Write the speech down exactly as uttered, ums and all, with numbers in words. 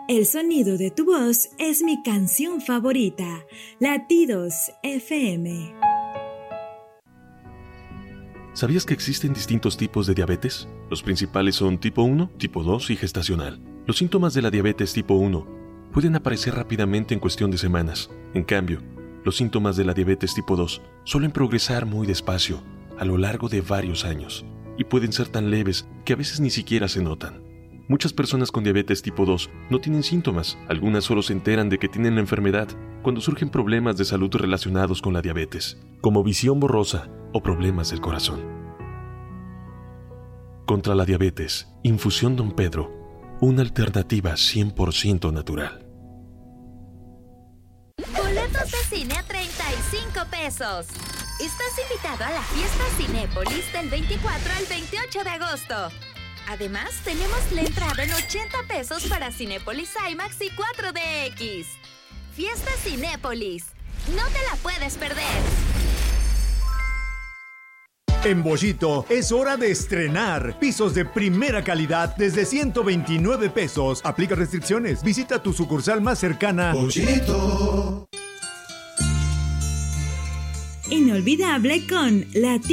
El sonido de tu voz es mi canción favorita. Latidos F M. ¿Sabías que existen distintos tipos de diabetes? Los principales son tipo uno, tipo dos y gestacional. Los síntomas de la diabetes tipo uno pueden aparecer rápidamente en cuestión de semanas. En cambio, los síntomas de la diabetes tipo dos suelen progresar muy despacio, a lo largo de varios años, y pueden ser tan leves que a veces ni siquiera se notan. Muchas personas con diabetes tipo dos no tienen síntomas, algunas solo se enteran de que tienen la enfermedad cuando surgen problemas de salud relacionados con la diabetes, como visión borrosa o problemas del corazón. Contra la diabetes, Infusión Don Pedro, una alternativa cien por ciento natural. Boletos de cine a treinta y cinco pesos. Estás invitado a la fiesta Cinépolis del veinticuatro al veintiocho de agosto. Además, tenemos la entrada en ochenta pesos para Cinépolis IMAX y cuatro D X. Fiesta Cinépolis. No te la puedes perder. En Bollito es hora de estrenar pisos de primera calidad desde ciento veintinueve pesos. Aplica restricciones. Visita tu sucursal más cercana. Bollito. Inolvidable con Latidos